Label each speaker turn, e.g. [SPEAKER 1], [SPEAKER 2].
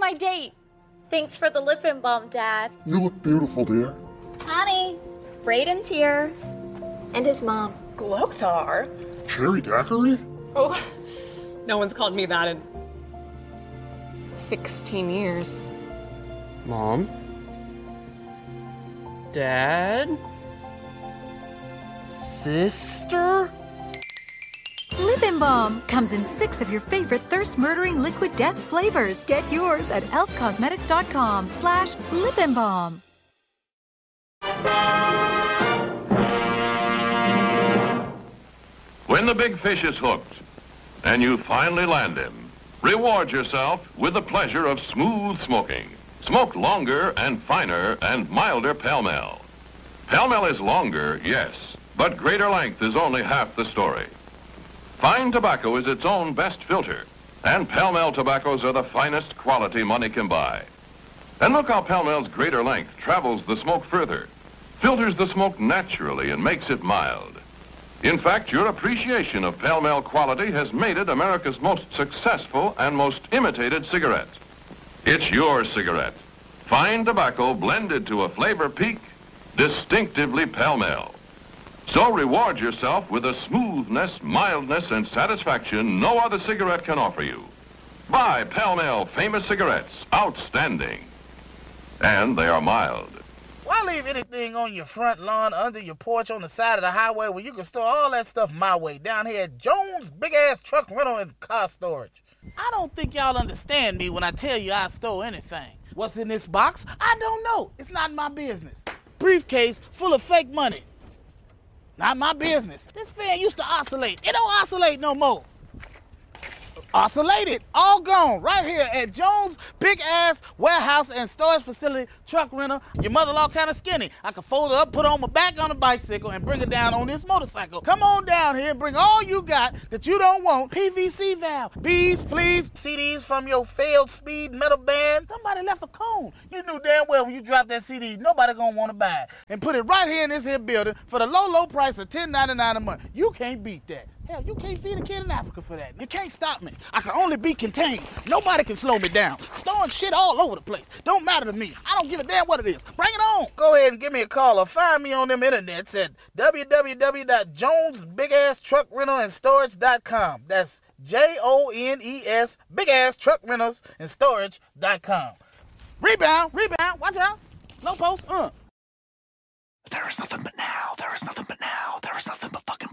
[SPEAKER 1] my date.
[SPEAKER 2] Thanks for the lip and balm, Dad.
[SPEAKER 3] You look beautiful, dear.
[SPEAKER 2] Honey, Brayden's here. And his mom.
[SPEAKER 4] Glothar?
[SPEAKER 3] Cherry daiquiri?
[SPEAKER 4] Oh, no one's called me that in 16 years.
[SPEAKER 5] Mom? Dad? Sister?
[SPEAKER 6] Lip and Balm comes in 6 of your favorite thirst-murdering liquid death flavors. Get yours at elfcosmetics.com/lip and balm.
[SPEAKER 7] When the big fish is hooked and you finally land him, reward yourself with the pleasure of smooth smoking. Smoke longer and finer and milder Pall Mall. Pall Mall is longer, yes, but greater length is only half the story. Fine tobacco is its own best filter, and Pall Mall tobaccos are the finest quality money can buy. And look how Pall Mall's greater length travels the smoke further, filters the smoke naturally and makes it mild. In fact, your appreciation of Pall Mall quality has made it America's most successful and most imitated cigarette. It's your cigarette. Fine tobacco blended to a flavor peak, distinctively Pall Mall. So reward yourself with a smoothness, mildness, and satisfaction no other cigarette can offer you. Buy Pall Mall Famous Cigarettes. Outstanding. And they are mild.
[SPEAKER 8] Why leave anything on your front lawn, under your porch, on the side of the highway when you can store all that stuff my way, down here at Jones Big-Ass Truck Rental and Car Storage? I don't think y'all understand me when I tell you I stole anything. What's in this box? I don't know. It's not my business. Briefcase full of fake money. Not my business. This fan used to oscillate. It don't oscillate no more. Oscillated, all gone, right here at Jones Big Ass Warehouse and Storage Facility Truck Rental. Your mother-in-law kind of skinny. I can fold her up, put her on my back on a bicycle, and bring her down on this motorcycle. Come on down here and bring all you got that you don't want. PVC valve, bees, fleas, CDs from your failed speed metal band. Somebody left a cone. You knew damn well when you dropped that CD, nobody gonna want to buy it. And put it right here in this here building for the low, low price of $10.99 a month. You can't beat that. Hell, you can't feed a kid in Africa for that. You can't stop me. I can only be contained. Nobody can slow me down. Storing shit all over the place. Don't matter to me. I don't give a damn what it is. Bring it on. Go ahead and give me a call or find me on them internets at www.jonesbigasstruckrentalstorage.com. That's JONES bigasstruckrentalstorage.com. Rebound. Watch out. Low post.
[SPEAKER 9] There is nothing but now. There is nothing but now. There is nothing but fucking